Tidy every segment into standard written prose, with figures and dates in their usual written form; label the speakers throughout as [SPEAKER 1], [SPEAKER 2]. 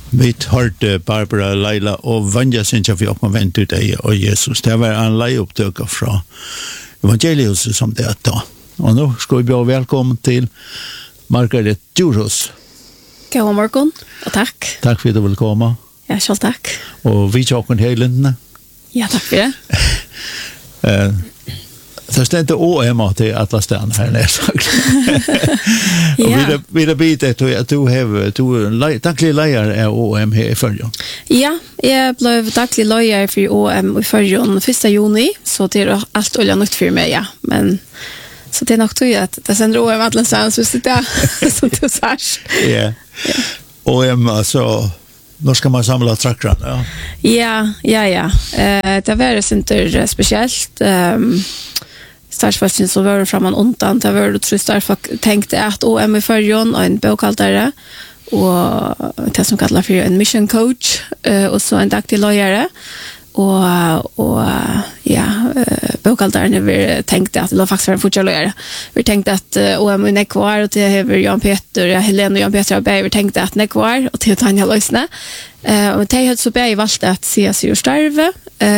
[SPEAKER 1] Vi hørte Barbara, Leila og Vanja synes jeg vi opp med vent ut deg og Jesus. Det var en leieopptøker fra evangeliet som det er da. Og nå skal vi bli velkommen til Margaret Djurhus.
[SPEAKER 2] God morgen, og takk.
[SPEAKER 1] Takk for at du vil komme.
[SPEAKER 2] Ja, selv takk.
[SPEAKER 1] Og vi tjokken helendene.
[SPEAKER 2] Ja, takk for det.
[SPEAKER 1] Så stendte OM til Atlastan her nedsagt. Og vi har bidt at du er daglig leier av OM her i Førjon.
[SPEAKER 2] Ja, jeg ble daglig leier for OM i Førjon 1. juni, så det er alt olje nytt for meg, ja. Men så det er nok tog at det sender OM Atlastan, så det er som du sier.
[SPEAKER 1] Ja. OM, altså, nå skal man samle trakkerne, ja. Ja. Det var ikke spesielt. Startfalsen så var det framan undan, det var det tror Startfalk tenkte at OM i Førjon og en bokhaltere, og det som kallar for en mission coach, og så en daglig løyere, og bokhalterne vi tenkte at det var faktisk en fortsatt løyere. Vi tenkte at OM i Nekvar, og til hever Jan Peter, Helene og Jan Peter Arbei, vi tenkte at Nekvar, og til Tanja Løsne, og til høyt så ble jeg valgt at sier seg og starve,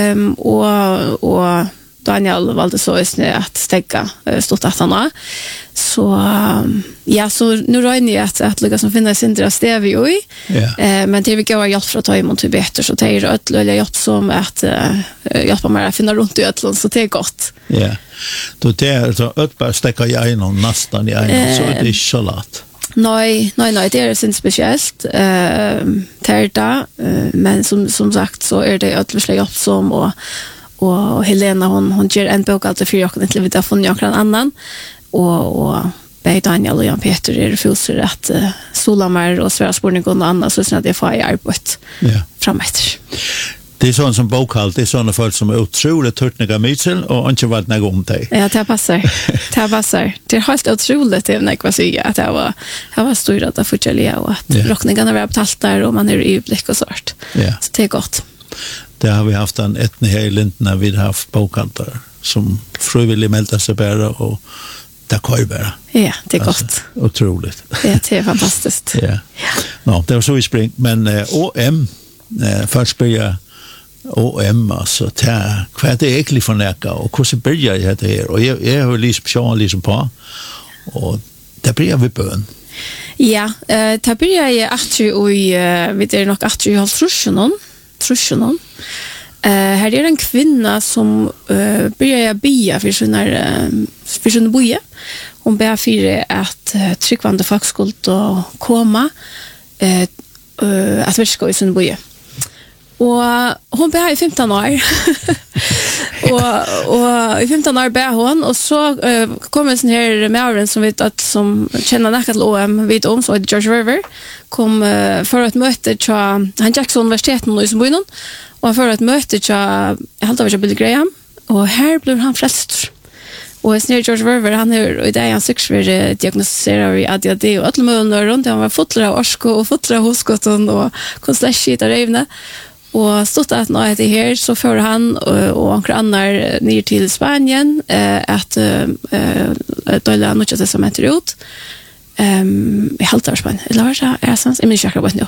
[SPEAKER 1] og Daniel valde så att stäcka stort att han har. Så så nu rör jag att lyckas som finna sin dra stev i. Men det vi går hjälp för att ta emot till bättre så det är rätt eller hjälp som att hjälpa mig att finna runt i ötlen så det är gott. Ja. Då det är så att bara stäcka i en nästan i en så det är så lätt.
[SPEAKER 2] Nej, det är inte speciellt. Tärda men som sagt så är det ötliga hjälp som och Helena hon ger en bok alltid för jag kan inte veta från jag annan och Daniel och Jan Peter är fullständigt att solamar och svära spårning och annat så att det får jag arbete framåt.
[SPEAKER 1] Det är sån som bokhalt, det är såna folk som är otroligt törtniga mytsel och inte varit någon om dig.
[SPEAKER 2] Ja, det passar. Det är helt otroligt det när jag säger att jag var stor att fortsätta och att rockningarna var betalt där och man är i blick och sånt. Så det är gott.
[SPEAKER 1] Det har vi haft en etne här i Lindna, vi har haft bokhantar som frivilligt melda sig bara och det kvar bara.
[SPEAKER 2] Ja, det är gott.
[SPEAKER 1] Otroligt.
[SPEAKER 2] Ja, det är fantastiskt.
[SPEAKER 1] Ja, det var så i spring. Men OM, först börjar OM, alltså, vad är det egentligen för näka och hur så börjar jag det här? Och jag har liksom på och det börjar vi bön.
[SPEAKER 2] Ja, det börjar jag vid det är nog 80 trusjonen. Här är en kvinna som börjar bia för sin boje. Hon ber för att tryckvande folk skulle komma att verka i sin boje. Och hon ber i 15 år. och i 15 år ber hon och så kommer en sån här mävren som vet att som känner näkat till OM vet om så George River kom för ett möte till han Jackson universiteten i Småland och för ett möte till helt av Billy Graham och här blev han frälst. Och sen George River han är i det han sexuell diagnostiserad i ADHD och alla möjliga runt han var fotlar av orsko och fotlar av hoskotten och konstläskigt och revne. Och stått att när det här så för han och några andra ner till Spanien att dela något testament ut. I halta Spanien. Eller var det är sant? Jag minns inte vad nu.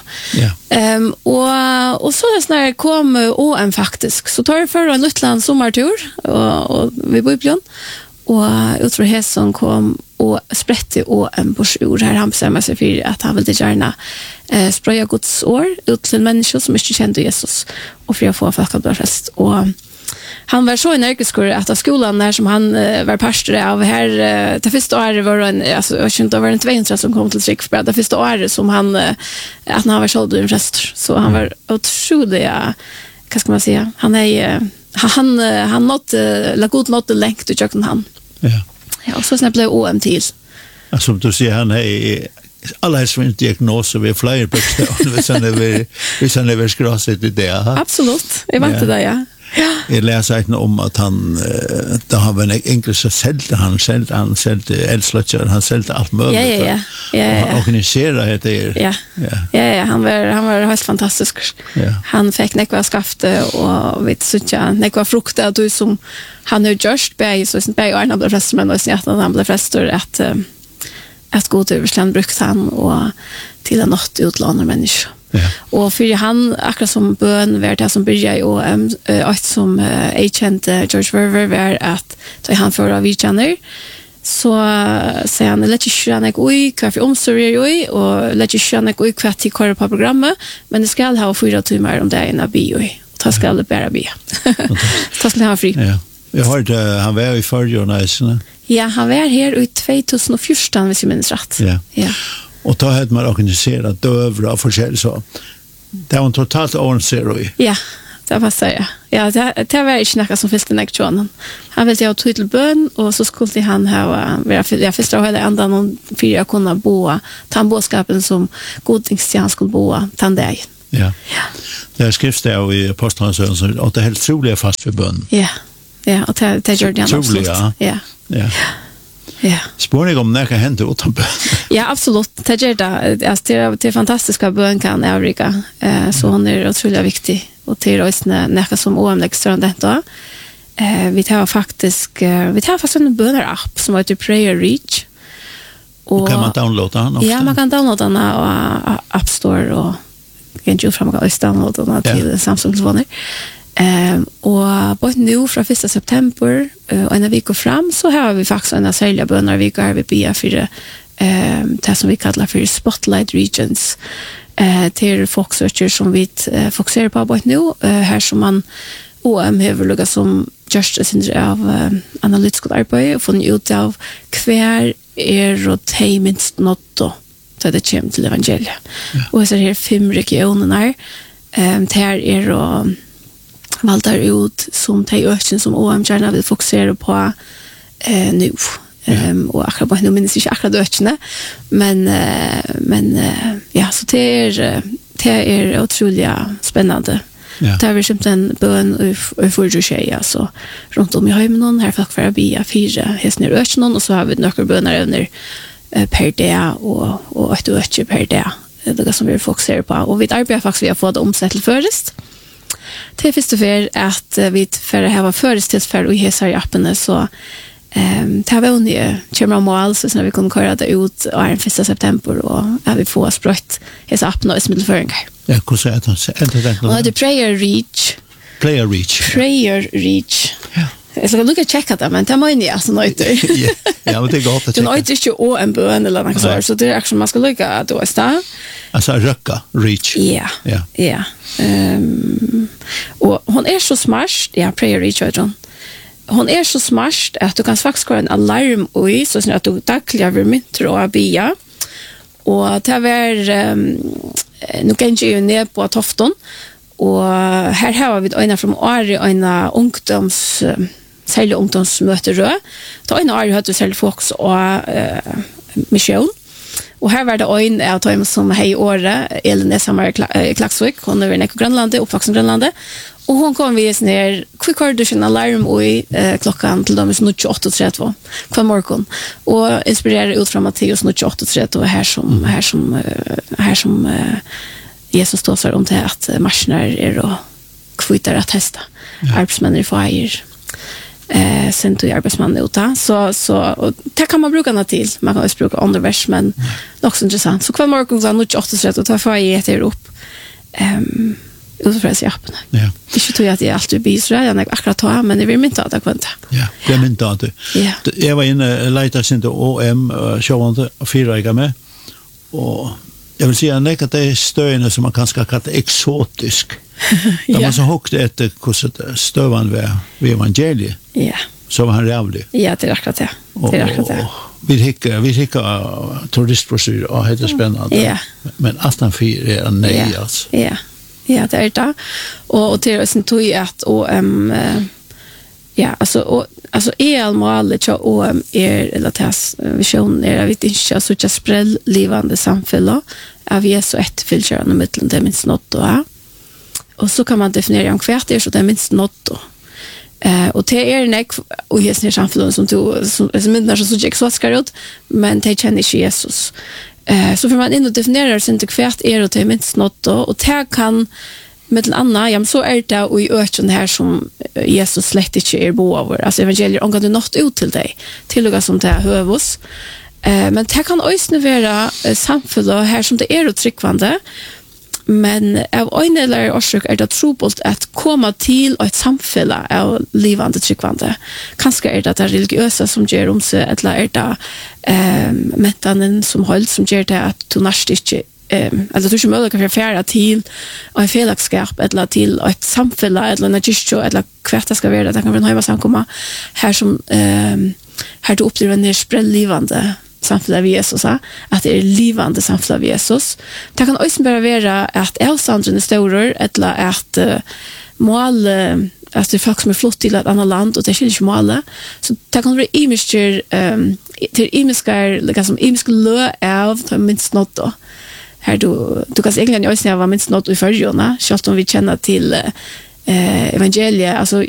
[SPEAKER 2] Och så när kom OM faktiskt så tar för en utland sommartur och vi bor i Björn och utrå hästen kom och sprätte OM på ur här han bestämmer sig för att han vill gärna spraya Guds år ut till människor som inte kände Jesus och för att få folk att bli frälst och han var så energisk att skolan där som han var pastor av här det första året var en alltså jag kände det var en 200 som kom till sig för det första året som han att han var såld en präst så han var otroligt vad ska man säga han är han nått längt ut jag han. Ja, och så snabbt blev OM till.
[SPEAKER 1] Alltså du ser han är alla har svint diagnoser vi flyger på vi sen är skrasigt i det.
[SPEAKER 2] Absolut. Jag vet det ja.
[SPEAKER 1] Jag läser om att han det har väl en engelska säljde han säljde elslötter han säljde allt möjligt. Ja. Han organiserar det. Ja, han var helt fantastisk. Han fick nekva skafte och vet så jag nekva frukter du som han har just bäj så sen bäj Arne blev frälst men så att han blev frälst att gå till Översland brukt han och till en natt utlånar människor.
[SPEAKER 2] Och för han akkurat som bön var det som började och ett som kände George Verver var att då han för av vidkänner så säger han lätt ju han oj kvar för omsorger oj och lätt ju han oj kvar till kvar på programmet men det ska ha 4 timmar om dagen att bio och ta ska det bara be. Ta ska ha fri.
[SPEAKER 3] Ja. Jag hörde han var i förjornäsen.
[SPEAKER 2] Ja, han var här i 2014 hvis jag minns rätt.
[SPEAKER 3] Ja. Och då hade man organiserat dövra och forskjell så. Det var en totalt ordentlig.
[SPEAKER 2] Ja, det passar jag. Ja, det var inte något som fyllde nektionen. Han ville ha till bön och så skulle han ha jag förstår hela andan för att kunna boa tandbåskapen som godingstjänst skulle boa tandag.
[SPEAKER 3] Ja. Det skrivs det i apostlarnas så att det är helt troligt fast för bön.
[SPEAKER 2] Ja. Ja, och det gör det absolut. Ja. Ja.
[SPEAKER 3] Spårning om när kan hända utan bön.
[SPEAKER 2] Ja, absolut. Det gör det. Alltså, det fantastiska bön kan Afrika. Så hon är otroligt viktig. Och till oss när som oomläggstrande då. Vi har faktiskt en bönarapp som heter Prayer Reach.
[SPEAKER 3] Och kan man downloada den också?
[SPEAKER 2] Ja, man kan downloada den och App Store och kan ju fram och downloada den till Samsung-telefoner. Och på nu från 1 september och en vecka fram så har vi faktiskt en särskild bönar vi går vi be för det som vi kallar för Spotlight Regions till folksöker som vi fokuserar på nu här som man behöver lugga som just av analytiska arbete och få ut av kvar och minst något då så det kommer till evangeliet. Och så här 5 regioner där och valtar ut som de öken som OM gärna vill fokusera på nu. Och akkurat nu minns jag akkurat ökene. Men ja, så det är otroligt spännande. Det har varit en bön och för sig alltså runt om i hemmen här folk för att be 4 hästner öknen och så har vi några böner under per dag och ett öke per dag. Det är som vi fokuserar på. Och vi arbetar faktiskt vi har fått omsätt till förrest. Det första för att vi för att ha förestillsfärd och hesar i appen så tar vi under kommer mål så när vi kommer köra det ut och är 1 september och vi får sprött hesa appen och smiddelföringar.
[SPEAKER 3] Ja, hur säger det?
[SPEAKER 2] Och det Prayer Reach. Prayer Reach.
[SPEAKER 3] Ja.
[SPEAKER 2] Jag ska lukka checka det, men det är inte alltså nöjt.
[SPEAKER 3] Ja, men det är gott att checka.
[SPEAKER 2] Det är inte å en bön eller något så det är också man ska lukka då är
[SPEAKER 3] alltså röcka, reach.
[SPEAKER 2] Ja. Och hon är så smart, Prayer Reach John. Hon är så smart att du kan faktiskt ha en alarm i så att du dagligen vill myntra och bia. Och det var nu kan jag ju ner på Tofton och här har vi en från Ari och en særlig ungdomsmøter rød. Da en år hadde særlig fokus og mission. Og her var det en av dem som hei året, Elin Esamar Klaksvik, hun er i Grønlandet, oppvaksen Grønlandet. Og hun kom vi sånn her, hva du sin alarm i klokken til dem 28.30 hver morgen. Og inspirerer ut fra Matteus 28.30 her som Jesus tåsar om til at marsjoner og kvitter at testa. Arbeidsmenner får eier. Sen tog arbetsmannen ut så och det kan man bruka till man kan också bruka undervers men också intressant så kvar morgon så nu 8:30 och ta för i till upp utförs i appen.
[SPEAKER 3] Ja.
[SPEAKER 2] Det skulle jag att det alltid blir så jag akkurat ta men det vill inte att kvanta.
[SPEAKER 3] Ja, det är inte att. Ja. Jag var inne letar sin OM showande och 4 med och jag vill säga att det är stöjande som man kan ska kalla exotisk. Da man så högt efter hur stövan var vid evangeliet.
[SPEAKER 2] Ja.
[SPEAKER 3] Så var han rävlig.
[SPEAKER 2] Ja, det är akkurat det. Det är akkurat det.
[SPEAKER 3] Vi hickar turistbrosyr och det är spännande.
[SPEAKER 2] Ja.
[SPEAKER 3] Men allt han fyr är nej alltså.
[SPEAKER 2] Ja. Ja, det är det. Och till oss tog jag att ja, alltså målet så eller tas vision är vi inte så just spräll livande samfälla. Vi är så ett fyllkörande mitten det minst något då. Och så kan man definiera om kvärt är så det minst något då. Och det är en och Jesus är samfällan som mindre så exotiska ut men det känner inte Jesus. Så för man ändå definierar sin kvärt är det minst något då och det kan med en annan ja så är det och i öken här som Jesus slett inte är boaver alltså evangeliet om kan du nått ut till dig till som det hövos men det kan också vara samfällan här som det är och tryckvande Men av en eller årsök det trobult att komma till ett samfälla av livande tryckvande. Kanske det religiösa som ger om sig, eller det mentanen som håll som ger det att du nästan inte alltså du som möjligt kan förfärda till en felaskap eller till ett samfälla eller en gistro eller kvarta ska vara det kan vara en hemma samkomma här som här du upplever en sprällivande samfälla vid Jesus, att det är livande samfälla vid Jesus. Det kan också bara vara att avstånden är stora eller att mål att det är folk som är flott till ett annat land och det är inte mål. Så det kan vara imisker till imiskar liksom imisk lö av minst något då. Här du kan egentligen också säga vad minst något i förjorna, självt om vi känner till evangeliet, alltså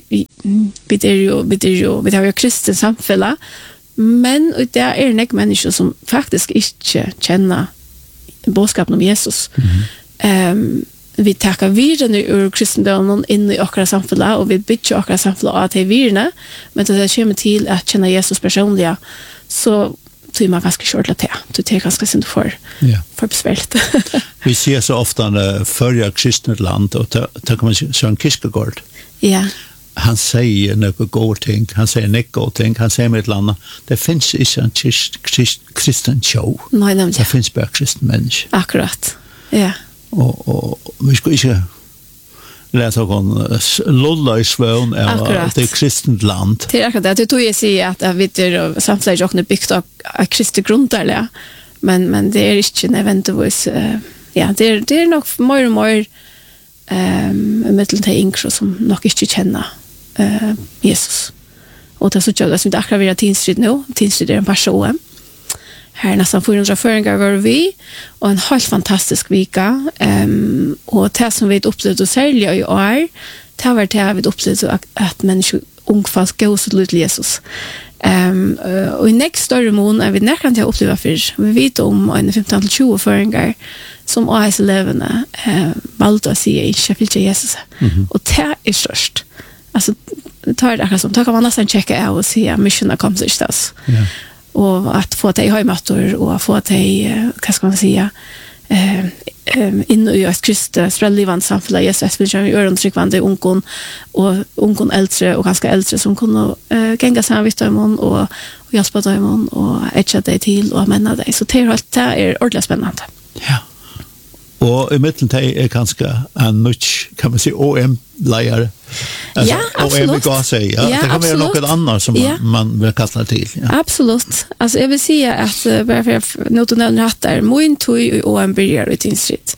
[SPEAKER 2] vi har ju kristen samfälla, men det är en människa som faktiskt inte känner budskapen om Jesus. Vi tackar vidare ur kristendomen in i åkra samfälla och vi bygger åkra samfälla att det är virne, men det kommer till att känna Jesus personligen så är man ganska kört till det är ganska synd för besvärligt.
[SPEAKER 3] Vi ser så ofta förra kristna land och där kan man se en Kierkegaard.
[SPEAKER 2] Ja.
[SPEAKER 3] Han säger några goda ting, han säger några ting, han säger med ett land. Det finns inte en kristen show.
[SPEAKER 2] Nej,
[SPEAKER 3] det finns bara kristen människa.
[SPEAKER 2] Akkurat, ja.
[SPEAKER 3] Och vi ska inte läsa om lulla i svön av det kristent land.
[SPEAKER 2] Det är akkurat det. Jag säger att vi är samtidigt också byggt av kristna grundar, men det är inte nödvändigtvis ja, det är nog mer och mer mittel yngre som nog inte känner Jesus. Och det är så att vi akkurat vill Tinsrid nu. Tinsrid är en person. Här nästan 400 föringar var vi och en helt fantastisk vika. Och det som vi upplevde och sälja i år, det var det vi upplevde att människor ungfallt går så till Jesus. Och i nästa större mån är vi närkant till att uppleva för. Vi vet om en 15-20 föringar som AS-eleverna valde att säga inte vill till Jesus. Och det är störst. Alltså, tar det akkurat som, då kan man nästan checka av och säga missionen kommer till oss. Och att få det i höjmattor och få det i, vad ska man säga, in i ett kristet sprällivande samfälla Jesus vill köra i örentryckvande ungkon och ungkon äldre och ganska äldre som kunde gänga sig vid dem och hjälpa dem och etcha dig till och männa dig. Så det är ordentligt spännande.
[SPEAKER 3] Ja. Och i mitten är ganska en mycket, kan man säga, OM-lejare. Alltså,
[SPEAKER 2] ja, absolut.
[SPEAKER 3] OM kan säga. Ja, det kan vara något annat som man vill kalla till. Ja.
[SPEAKER 2] Absolut. Alltså, jag vill säga att bara för att notonellen hattar, min tog i OM börjar i Tinsrid.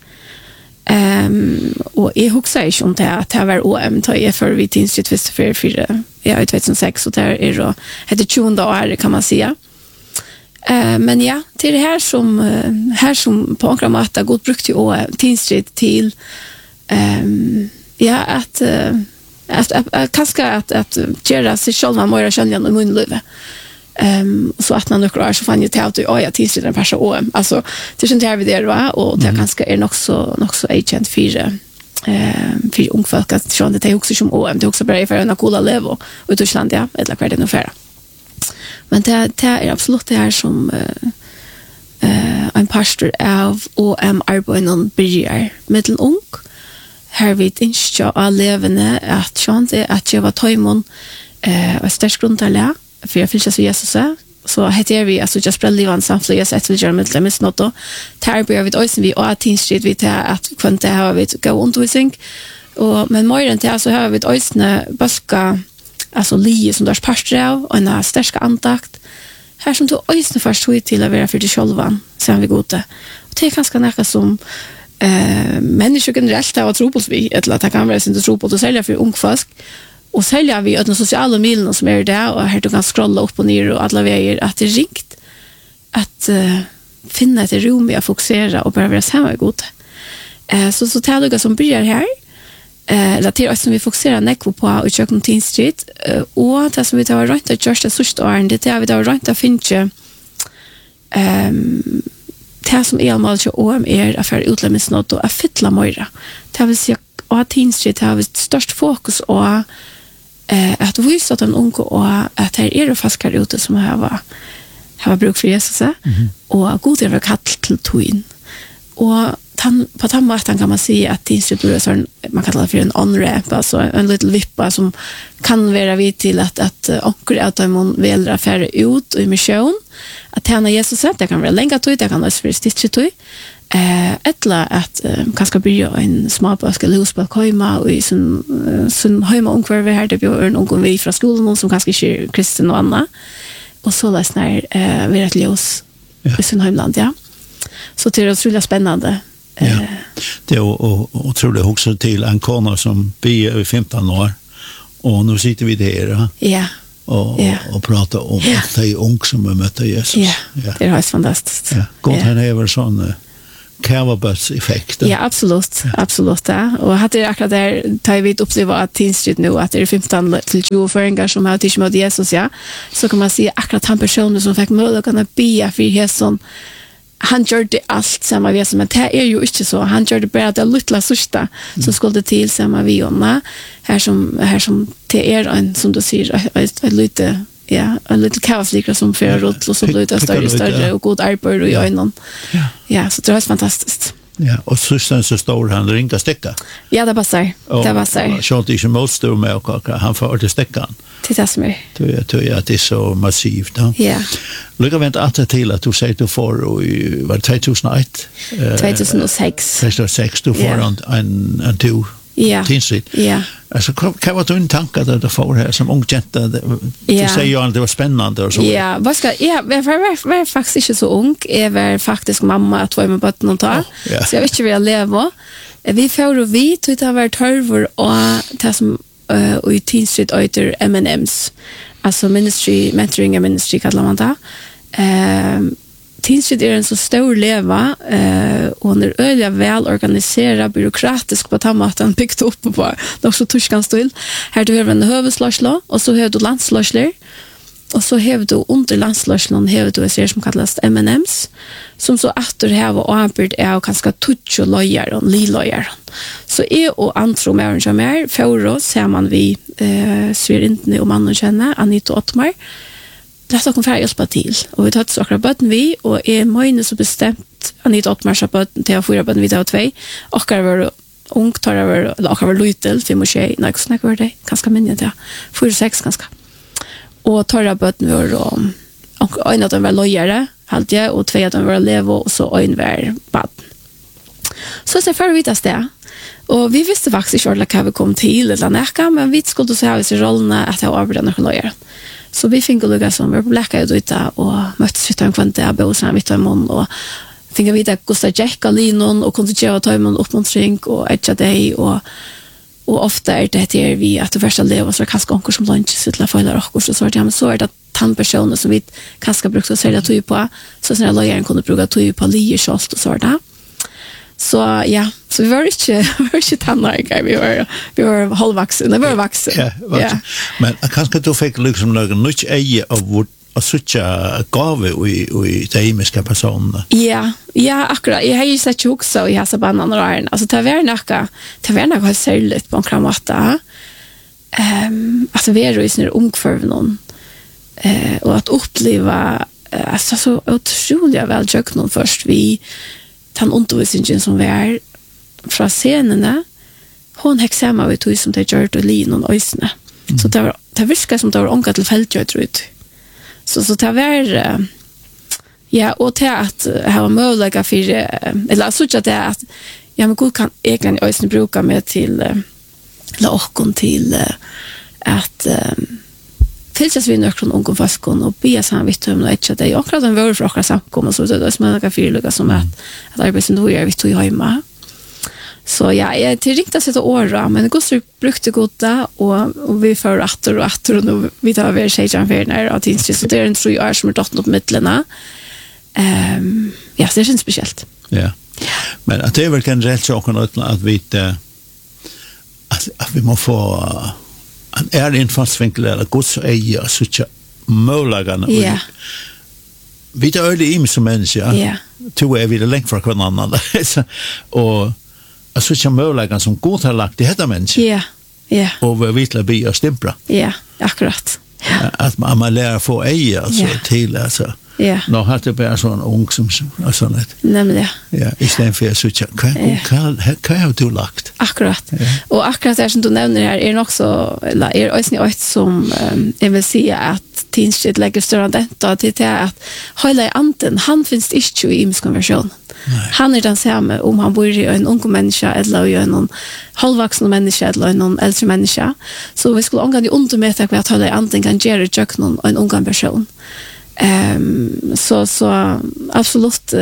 [SPEAKER 2] Och jag huxar inte om det att det var OM tar jag för vid Tinsrid för i 2006 och där är det heter 20 år kan man säga. Men ja, till det här som på några måter god brukt ju och Tinsrid till ja, att kanske att göra sig själva mer känliga i munlivet. Så att man några så fann ju till att jag Tinsrid en person. Alltså, det känns här vid det va och det kanske är nog så agent för ungfolk att från det är också som OM, det är också bara för en coola level i Tyskland ja, eller vad det nu för. Men det är absolut det här som en pastor av OM-arbeten börjar med en ung. Här vet inte jag levande att chans att jag var tajmon och störst grundarliga för jag finns så Jesus så heter vi alltså just brilliant samfälliga Jesus vill göra med minst något då. Här börjar vi också vi och Tinsrid vi att kvante har vi gå undervisning och men mer än det så har vi också baska alltså lie som där pastor av och en stark antakt här som du ösna först till att vara för dig själva sen vi går det och det är ganska näka som människor generellt har trobult vi eller att det kan vara sin trobult att sälja för ungfolk och sälja vi att de sociala medierna som är där och här du kan scrolla upp och ner och alla vägar att det är ringt att finna ett rum att fokusera och bara vara samma god så talar som börjar här eller till oss som vi fokuserar nekvo på och köken Tinsrid och det som vi tar runt att göra det sista åren det är vi tar runt att finna det som är allmänt till OM är att för utlämningsnåt och att fylla mera det vill säga att Tinsrid har vi störst fokus och att visa den unga och att det är faskar ute som har bruk för Jesus och god är kallt till toin och på tammaten kan man säga att tinstrid så man kallar det för en on-ramp, alltså en liten vippa som kan vara vid till att onkel att de vill affärer ut i mission att tjäna Jesus att det kan vara länge tid, det kan vara för stitch tid. Ettla att kanske börja en småbask eller hus på komma och i sin hemma omkvar vi här det blir någon vi från skolan som kanske är kristen och Anna och så läsnar vi ett ljus i sin hemland, ja. Så det är otroligt spännande.
[SPEAKER 3] Ja. Det är otroligt också till en kona som blir i 15 år och nu sitter vi där.
[SPEAKER 2] Ja.
[SPEAKER 3] Och pratar om att det är ung som har mött Jesus.
[SPEAKER 2] Ja, det är fantastiskt.
[SPEAKER 3] Ja. Gott han är väl sån Kavabus-effekt.
[SPEAKER 2] Ja, absolut. Ja. Och hade det akkurat där tar vi uppleva att tinstrid nu att det är 15 till 20 föringar som har tidigt med Jesus, ja. Så kan man se akkurat han personen som fick möjlighet att be för Jesus. Han gjorde allt samma vi som, men det är ju inte så. Han gjorde bara det lilla sista som skulle till samma vi om. Här som det är en, som du säger, ett lite... Ja, en liten kaoslikare som för runt och så blir det större och god arbete i ögonen. Ja, så det är fantastiskt.
[SPEAKER 3] Ja, och systern så står han ringa stäcka.
[SPEAKER 2] Ja, det passar. Det passar.
[SPEAKER 3] Så att det inte motstår med och han får det stäckan.
[SPEAKER 2] Det är som är.
[SPEAKER 3] Det är så massivt.
[SPEAKER 2] Ja.
[SPEAKER 3] Lycka vänta att till att du säger du får i var 2001?
[SPEAKER 2] 2006.
[SPEAKER 3] 2006 du får en tur.
[SPEAKER 2] Ja.
[SPEAKER 3] Tinstrid.
[SPEAKER 2] Ja.
[SPEAKER 3] Alltså kan vara en tanke att det får här som ung jenta. Du säger ju att det var spännande och så.
[SPEAKER 2] Ja, vad ska jag var faktiskt inte så ung. Jag var faktiskt mamma att vara med på någon tag. Så jag vet inte hur jag lever. Vi får och vi tog det var 12 och det som i Tinstrid heter M&M's. Alltså mentoring ministry kallar man det. Tinstrid är en så stor leva och hon är öliga väl organiserad, byråkratisk på tammaten byggt upp på också turskanstull. Här du har en huvudslagslå och så har du landslagslär och så har du under landslagslån har du en serie som kallas M&M's som så att du har och arbeid är och ganska touch och lojar och lillojar. Så är och antro med som är för oss ser man vi ser inte och man känner Anita Ottmar. Låt oss konferera hjälpa till. Och vi tar ett saker böten vi och är möjligt så bestämt Anita Ottmar så böten till att fyra böten vi tar 2 och kan vara ung tar över eller kan vara lytel 5 och 6 när jag snackar över det ganska minnet ja 4-6 ganska och tar böten vi och en av dem var lojare alltid och 2 av dem var levo och så en var bad. Så det för vi det. Och vi visste faktiskt inte vad vi kom till eller näka men vi skulle så ha i rollerna att jag arbetade några lojare. Så vi fick lugga som vi bläckade ut och möttes vi en kvant där bo som vi tar mån och fick vi där Gustav Jack och Linon och kunde göra ta mån uppmuntring och etcha dig och ofta är det här vi att det första leva så kanske onkel som lunch så till förra och så ja men så är det tandpersoner som vi kanske brukar säga att tog på så sen lojaren kunde bruka tog på lieshost och så där. Så ja, så vi var inte tandläkare, vi var halvvuxna, vi var vuxna.
[SPEAKER 3] Ja. Men kanske du fick liksom någon nytt eje av att söka gåvor i de himmelska personerna. Ja, akkurat. Jag har ju sett också i hassa banan och rören. Alltså det var något särskilt på en kramata. Alltså vi är ju i sin omkvarv någon. Och att uppleva alltså så otroligt väl tjöck någon först vi han undervisningen som vi är från scenerna hon hexamma vi tog som det gör och Linon och Ösne. Så det viskar som det var onka till fältgöt ut. Så det var ja, och till att ha möjliga för eller så att det att ja men god kan egentligen Ösne bruka med till lakon till att tillsatt vi nökron ungom faskon och be han vitt om och att det är akkurat en vår för akkurat samkomma så det är som en fyrluga som att arbetsen då är vi tog hemma. Så ja, jag till rikta sig till åra men det går brukte goda och vi för åter och nu vi tar över sejan för när att inte så det är en 3 år som är dotten upp mittlarna. Ja, det känns speciellt. Ja. Men att det är väl kan rätt saken att vi att vi måste få en infallsvinkel eller Guds eje så att möjligheten
[SPEAKER 2] ja.
[SPEAKER 3] Vi tar öde im som människa.
[SPEAKER 2] Ja.
[SPEAKER 3] Två är vi det längt från varandra. Och så att möjligheten som Gud har lagt i detta människa.
[SPEAKER 2] Ja. Ja.
[SPEAKER 3] Och vi vill be och stämpla.
[SPEAKER 2] Ja, akkurat.
[SPEAKER 3] Att man lär få eje alltså till alltså.
[SPEAKER 2] Ja.
[SPEAKER 3] Nå har det bara sån ung som sån ett.
[SPEAKER 2] Nämligen.
[SPEAKER 3] Ja, istället för så vad har du lagt?
[SPEAKER 2] Akkurat. Ja. Och akkurat det som du nämner här är också eller är ett som jag vill säga att tinskit lägger större detta till det att hela anden han finns inte i imskonversion. Han är den samma om han bor i en ung människa eller i en halvvuxen människa eller en äldre människa. Så vi skulle ångan i undermäta att hela anden kan göra jöknon en ung person. Så absolut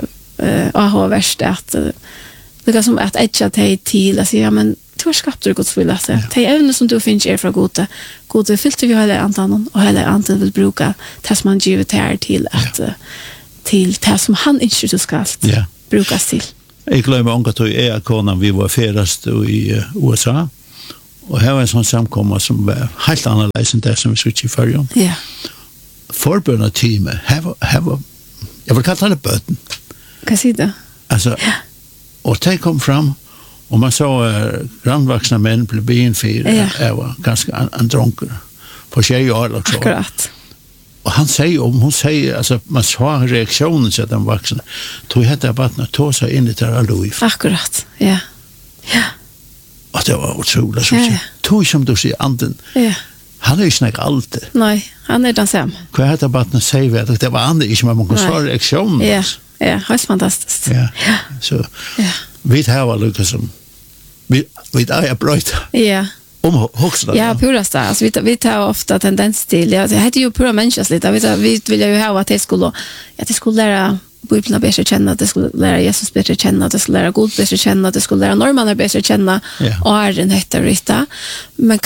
[SPEAKER 2] ha värst att det är som att etcha dig till att säga men du har skapat det Guds vilja. Det är även som du finns är från Gode. Gode fyllt vi hela andan och hela andan vill bruka det som han givet här till att till det som han inte du ska brukas till.
[SPEAKER 3] Jag glömmer ångat att jag konan vi var färast i USA och här var en sån samkomma som var helt annorlunda än det som vi skulle i förrjön.
[SPEAKER 2] Ja.
[SPEAKER 3] Förbönna teamet, här var jag vill kalla det böten.
[SPEAKER 2] Vad säger du?
[SPEAKER 3] Alltså, och det kom fram och man såg grannvuxna män blev benfyr. Jag var ganska en dronker på 20 år eller så.
[SPEAKER 2] Akkurat.
[SPEAKER 3] Och hon säger, alltså man sa reaktionen så att den vuxna tog hette vattnet tog sig in i det här liv.
[SPEAKER 2] Akkurat, ja. Ja.
[SPEAKER 3] Och det var otroligt. Tog som du säger anden.
[SPEAKER 2] Ja.
[SPEAKER 3] Han är ju snäck alltid.
[SPEAKER 2] Nej, han är den sam.
[SPEAKER 3] Vad hette vattnet säger vi att det var andra inte man kan svara reaktionen.
[SPEAKER 2] Ja, ja, det är fantastiskt.
[SPEAKER 3] Ja, så vi har var lyckas som vi är bröt.
[SPEAKER 2] Ja.
[SPEAKER 3] Högsta.
[SPEAKER 2] Ja, purast det. Alltså, vi tar ofta tendens till, det heter ju pura människor lite. Vi vill ju ha att det skulle lära Bibeln bättre känna, att det skulle lära Jesus bättre känna, att det skulle lära Gud bättre känna, att det skulle lära norrmannen bättre känna och är den heter rytta. Men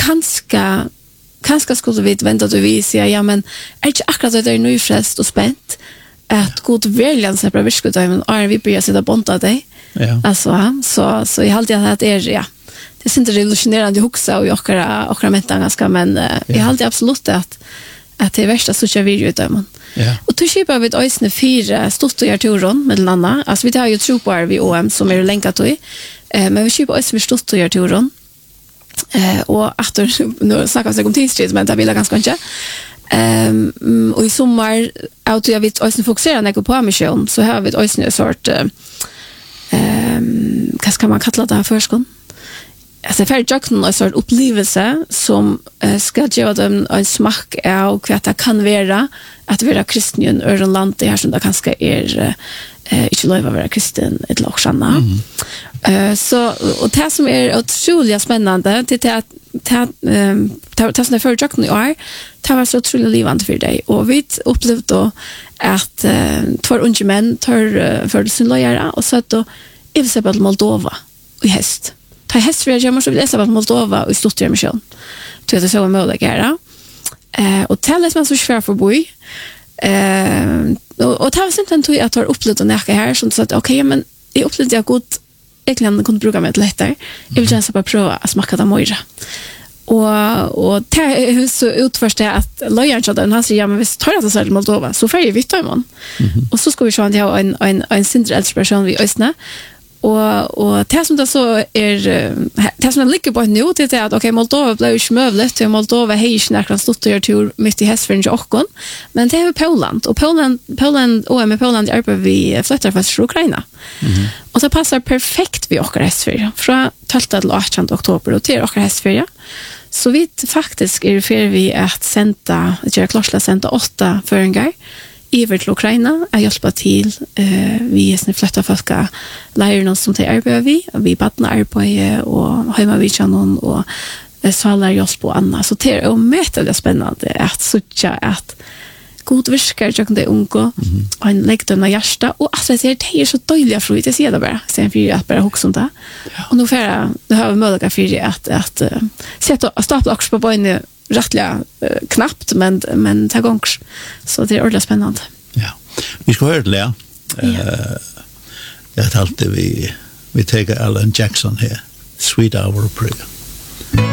[SPEAKER 2] kanske skulle vi vänta till vi säga, ja men är inte akkurat att det är nyfrälst och spänt att Gud verkligen släpper virkskuddömen och är vi börjar sätta bont av dig.
[SPEAKER 3] Ja.
[SPEAKER 2] Alltså, så jag har alltid att det är, det är inte revolutionerande huxa och jag mätta ganska, men jag har alltid absolut att det är värsta så kör vi ju dömen.
[SPEAKER 3] Ja.
[SPEAKER 2] Och då köper vi ett ösne 4 stottojar turon med den andra. Alltså vi har ju tropar vid OM som är länkat till. Men vi köper ösne stottojar turon. Och att nu snackar vi om tidsstrid, men det vill jag ganska inte. Och i sommar att jag vet ösne fokuserar när på mission så har vi ett ösne sort vad ska man kalla det här förskon? Alltså för jag en sort upplevelse som ska ge dem en smak av vad det kan vara att vara kristen i en land det här som det kanske är inte lov att vara kristen ett lagshanna. Så och det som är otroligt spännande det är att det som är för jag i år det var så otroligt livande för dig och vi upplevde då att två unga män tar för sin lojara och så att då är vi på Moldova i höst. Ta häst för jag måste läsa vad Moldova och stort i mission. Till det så möjligt göra. Och tälles man så svär för boy. Och ta sen tant att ta upplevt och näka här som så att okej men jag upplevde jag gott egentligen kunde bruka med lättare. Jag vill gärna bara prova att smaka det mera. Och det så utförs det att löjaren så den han säger ja men vi tar det så till Moldova så får vi ta imorgon. Och så ska vi se om det har en syndrels person vi ösna. Och det som det så är det som ligger på nu det är att okej Moldova blev ju smövlet till Moldova hej nästan stort och tur mitt i hästfärgen och men det är Polen och Polen och med Polen är på vi flyttar fast till Ukraina. Och det passar perfekt vid åker hästfärja från 12 till 18 oktober och till åker hästfärja. Så vi faktiskt är för vi att sända göra klossla sända 8 föringar över till Ukraina att hjälpa till vi är flyttar folka lärarna som det arbetar vi badnar på och hemma vid kanon och salar hjälp på Anna så det är mätligt spännande att söka att god viskar jag det unga och en lägger hjärta och alltså det är så dåliga frukt jag ser det bara sen för att bara huxa om det och nu får det har möjlighet för att sätta stapla också på benen rättliga knappt men ta gångs så det är ordentligt spännande.
[SPEAKER 3] Ja. Vi ska höra det Lea. Jag har alltid vi tar Alan Jackson här. Sweet Hour of Prayer.